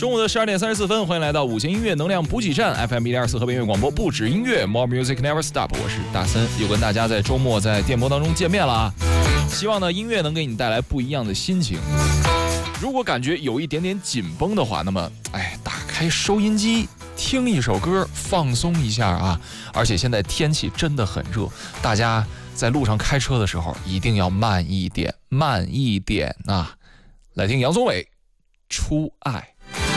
中午的12:34，欢迎来到5星音乐能量补给站 FM 102.4河北音乐广播，不止音乐 More Music Never Stop。我是大森，又跟大家在周末在电波当中见面了啊！希望呢音乐能给你带来不一样的心情。如果感觉有一点点紧绷的话，那么打开收音机听一首歌放松一下啊！而且现在天气真的很热，大家在路上开车的时候一定要慢一点啊！来听杨宗纬《初爱》。